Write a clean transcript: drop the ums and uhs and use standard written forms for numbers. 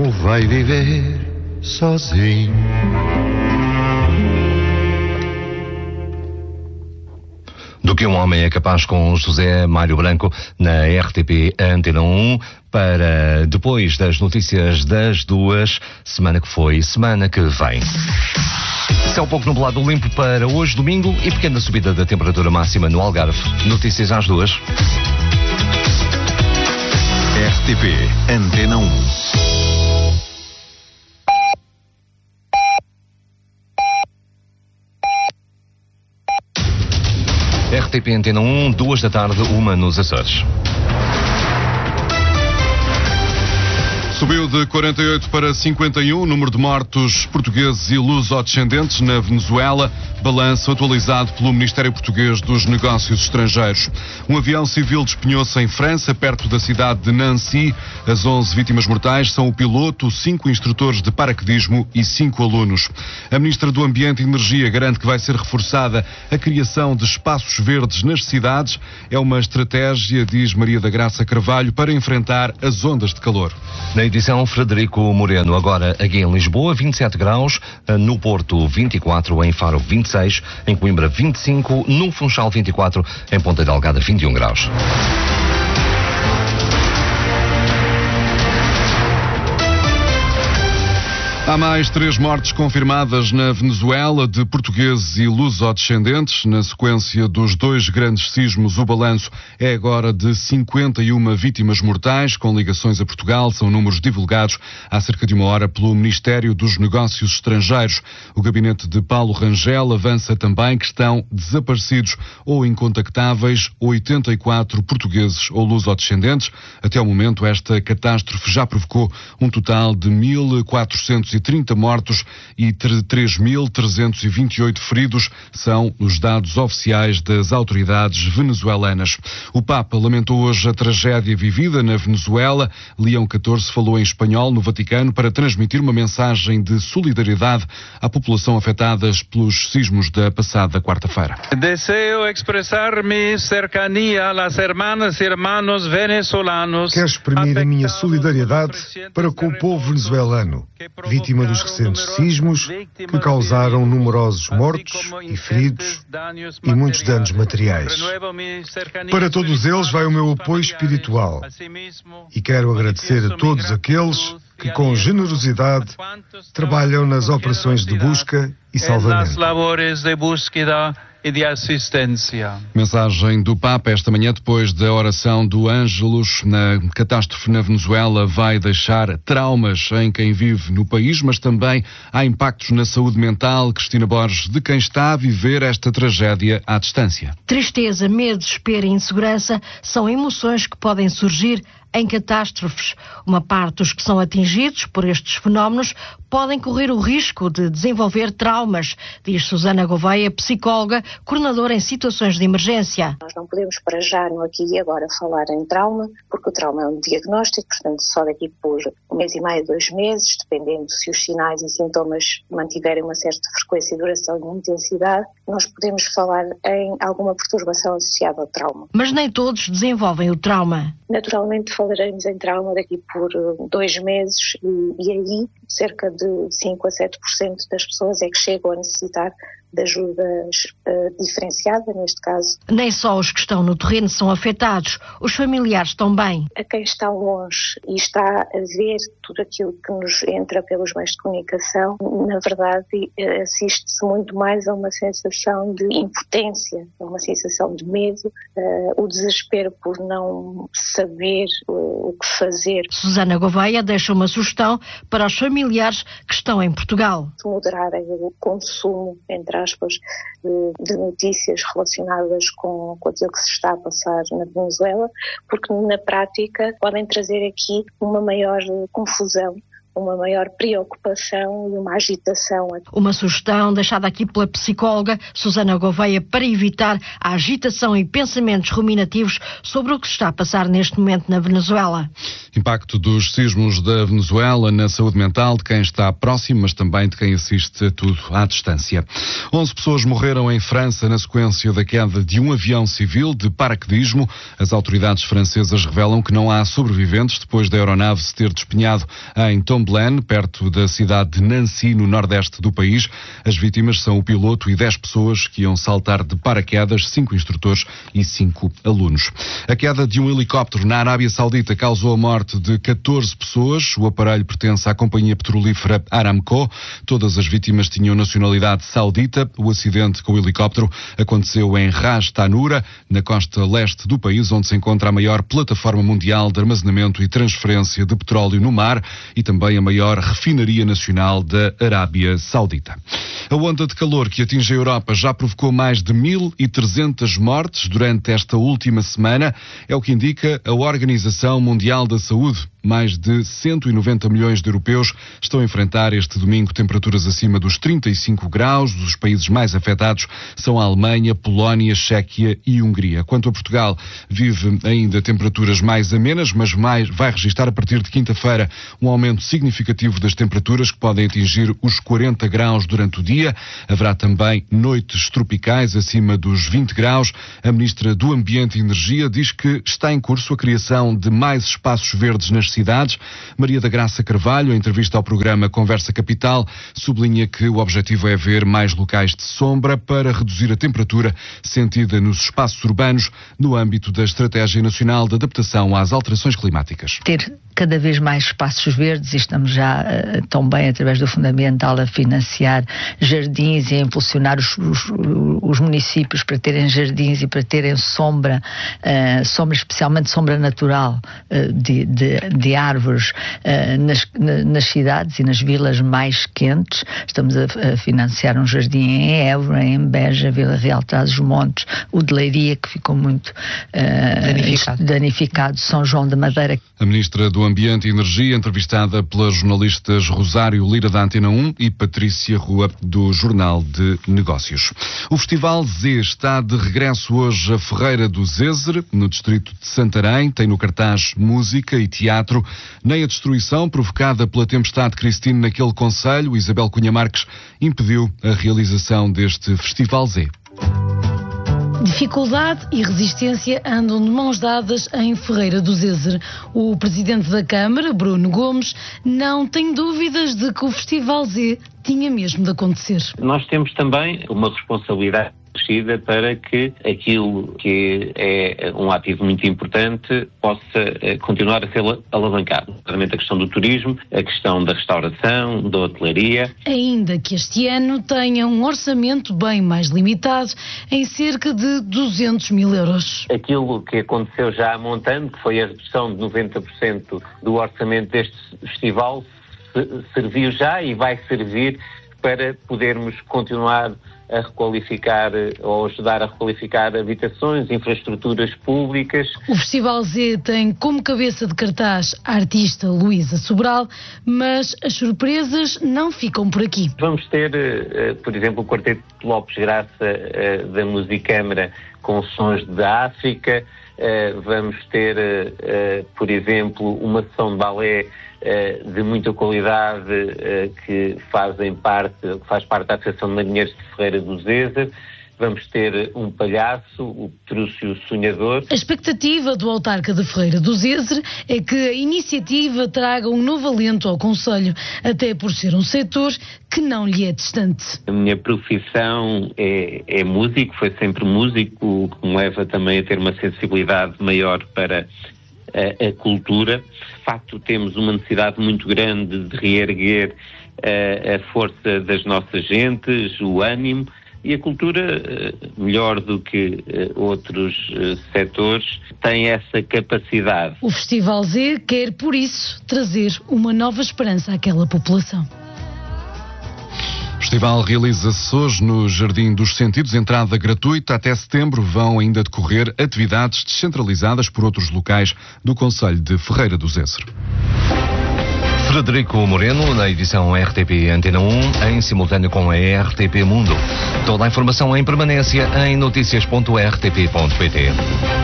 ou vai viver sozinho? Do que um homem é capaz, com José Mário Branco na RTP Antena 1, para depois das notícias das 2, semana que foi, semana que vem. Céu pouco nublado limpo para hoje, domingo, e pequena subida da temperatura máxima no Algarve. Notícias às 2. RTP Antena 1. RTP Antena 1, 2 da tarde, 1 nos Açores. Subiu de 48 para 51 o número de mortos portugueses e luso-descendentes na Venezuela, balanço atualizado pelo Ministério Português dos Negócios Estrangeiros. Um avião civil despenhou-se em França, perto da cidade de Nancy. As 11 vítimas mortais são o piloto, 5 instrutores de paraquedismo e 5 alunos. A Ministra do Ambiente e Energia garante que vai ser reforçada a criação de espaços verdes nas cidades. É uma estratégia, diz Maria da Graça Carvalho, para enfrentar as ondas de calor. Na edição, Frederico Moreno. Agora aqui em Lisboa, 27 graus, no Porto 24, em Faro 26, em Coimbra 25, no Funchal 24, em Ponta Delgada 21 graus. Há mais 3 mortes confirmadas na Venezuela de portugueses e luso-descendentes. Na sequência dos 2 grandes sismos, o balanço é agora de 51 vítimas mortais, com ligações a Portugal. São números divulgados há cerca de 1 hora pelo Ministério dos Negócios Estrangeiros. O gabinete de Paulo Rangel avança também que estão desaparecidos ou incontactáveis 84 portugueses ou luso-descendentes. Até o momento, esta catástrofe já provocou um total de 1.430 mortos e 3.328 feridos, são os dados oficiais das autoridades venezuelanas. O Papa lamentou hoje a tragédia vivida na Venezuela. Leão XIV falou em espanhol no Vaticano para transmitir uma mensagem de solidariedade à população afetada pelos sismos da passada quarta-feira. Deseo expressar mi cercanía a las hermanas y hermanos venezolanos. Quero exprimir a minha solidariedade para com o povo venezuelano, vítima dos recentes sismos que causaram numerosos mortos e feridos e muitos danos materiais. Para todos eles vai o meu apoio espiritual e quero agradecer a todos aqueles que com generosidade trabalham nas operações de busca e salvamento. E de assistência. Mensagem do Papa esta manhã, depois da oração do Ângelus. Na catástrofe na Venezuela vai deixar traumas em quem vive no país, mas também há impactos na saúde mental. Cristina Borges, de quem está a viver esta tragédia à distância. Tristeza, medo, desespero e insegurança são emoções que podem surgir em catástrofes. Uma parte dos que são atingidos por estes fenómenos podem correr o risco de desenvolver traumas, diz Susana Gouveia, psicóloga, coordenadora em situações de emergência. Nós não podemos para já, no aqui e agora, falar em trauma, porque o trauma é um diagnóstico, portanto só daqui por 1 mês e meio, 2 meses, dependendo se os sinais e sintomas mantiverem uma certa frequência, duração e intensidade, nós podemos falar em alguma perturbação associada ao trauma. Mas nem todos desenvolvem o trauma. Naturalmente falaremos em trauma daqui por 2 meses e aí cerca de 5 a 7% das pessoas é que chegam a necessitar de ajuda diferenciada, neste caso. Nem só os que estão no terreno são afetados, os familiares também. A quem está longe e está a ver tudo aquilo que nos entra pelos meios de comunicação, na verdade assiste-se muito mais a uma sensação de impotência, a uma sensação de medo, o desespero por não saber o que fazer. Susana Gouveia deixa uma sugestão para os familiares que estão em Portugal. Moderarem o consumo, entre aspas, de notícias relacionadas com aquilo que se está a passar na Venezuela, porque na prática podem trazer aqui uma maior confusão, uma maior preocupação e uma agitação. Uma sugestão deixada aqui pela psicóloga Susana Gouveia para evitar a agitação e pensamentos ruminativos sobre o que se está a passar neste momento na Venezuela. Impacto dos sismos da Venezuela na saúde mental de quem está próximo, mas também de quem assiste a tudo à distância. 11 pessoas morreram em França na sequência da queda de um avião civil de paraquedismo. As autoridades francesas revelam que não há sobreviventes depois da aeronave se ter despenhado em Tomblaine, Comblain, perto da cidade de Nancy, no nordeste do país. As vítimas são o piloto e 10 pessoas que iam saltar de paraquedas, 5 instrutores e 5 alunos. A queda de um helicóptero na Arábia Saudita causou a morte de 14 pessoas. O aparelho pertence à companhia petrolífera Aramco. Todas as vítimas tinham nacionalidade saudita. O acidente com o helicóptero aconteceu em Ras Tanura, na costa leste do país, onde se encontra a maior plataforma mundial de armazenamento e transferência de petróleo no mar e também a maior refinaria nacional da Arábia Saudita. A onda de calor que atinge a Europa já provocou mais de 1.300 mortes durante esta última semana, é o que indica a Organização Mundial da Saúde. Mais de 190 milhões de europeus estão a enfrentar este domingo temperaturas acima dos 35 graus. Os países mais afetados são a Alemanha, Polónia, Chequia e Hungria. Quanto a Portugal, vive ainda temperaturas mais amenas, mas vai registrar a partir de quinta-feira um aumento significativo das temperaturas que podem atingir os 40 graus durante o dia. Haverá também noites tropicais acima dos 20 graus. A Ministra do Ambiente e Energia diz que está em curso a criação de mais espaços verdes nas cidades. Maria da Graça Carvalho, em entrevista ao programa Conversa Capital, sublinha que o objetivo é haver mais locais de sombra para reduzir a temperatura sentida nos espaços urbanos no âmbito da Estratégia Nacional de Adaptação às Alterações Climáticas. Ter cada vez mais espaços verdes, e estamos já também através do Fundamental a financiar jardins e a impulsionar os municípios para terem jardins e para terem sombra, especialmente sombra natural de árvores nas cidades e nas vilas mais quentes. Estamos a financiar um jardim em Évora, em Beja, Vila Real, Trás-os-Montes, o de Leiria, que ficou muito danificado, São João da Madeira. A Ministra do Ambiente e Energia, entrevistada pelas jornalistas Rosário Lira da Antena 1 e Patrícia Rua do Jornal de Negócios. O Festival Z está de regresso hoje a Ferreira do Zezer, no distrito de Santarém. Tem no cartaz música e teatro. Nem a destruição provocada pela tempestade Cristine naquele concelho, Isabel Cunha Marques, impediu a realização deste Festival Z. Dificuldade e resistência andam de mãos dadas em Ferreira do Zezer. O presidente da Câmara, Bruno Gomes, não tem dúvidas de que o Festival Z tinha mesmo de acontecer. Nós temos também uma responsabilidade para que aquilo que é um ativo muito importante possa continuar a ser alavancado. Nomeadamente a questão do turismo, a questão da restauração, da hotelaria. Ainda que este ano tenha um orçamento bem mais limitado, em cerca de 200 mil euros. Aquilo que aconteceu já há montante, que foi a redução de 90% do orçamento deste festival, serviu já e vai servir para podermos continuar a requalificar ou ajudar a requalificar habitações, infraestruturas públicas. O Festival Z tem como cabeça de cartaz a artista Luísa Sobral, mas as surpresas não ficam por aqui. Vamos ter, por exemplo, o Quarteto de Lopes Graça da Musicâmara com sons da África. Vamos ter, por exemplo, uma sessão de balé de muita qualidade que faz parte da Associação de Marinheiros de Ferreira do Zezer. Vamos ter um palhaço, o Petrúcio Sonhador. A expectativa do autarca de Ferreira do Zezer é que a iniciativa traga um novo alento ao concelho, até por ser um setor que não lhe é distante. A minha profissão é músico, foi sempre músico, o que me leva também a ter uma sensibilidade maior para a cultura. De facto, temos uma necessidade muito grande de reerguer a força das nossas gentes, o ânimo, e a cultura, melhor do que outros setores, tem essa capacidade. O Festival Z quer, por isso, trazer uma nova esperança àquela população. O festival realiza-se hoje no Jardim dos Sentidos, entrada gratuita. Até setembro vão ainda decorrer atividades descentralizadas por outros locais do concelho de Ferreira do Zezer. Frederico Moreno, na edição RTP Antena 1, em simultâneo com a RTP Mundo. Toda a informação em permanência em noticias.rtp.pt.